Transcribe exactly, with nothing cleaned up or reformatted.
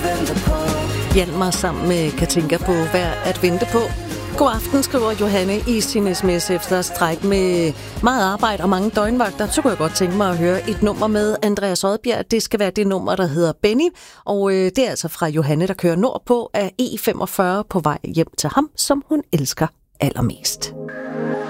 Hjalmar sammen med Katinka på Værd at vente på. God aften, skriver Johanne i sin sms efter stræk med meget arbejde og mange døgnvagter. Så kunne jeg godt tænke mig at høre et nummer med Andreas Odbjerg. Det skal være det nummer, der hedder Benny. Og øh, det er altså fra Johanne, der kører nordpå af E femogfyrre på vej hjem til ham, som hun elsker allermest.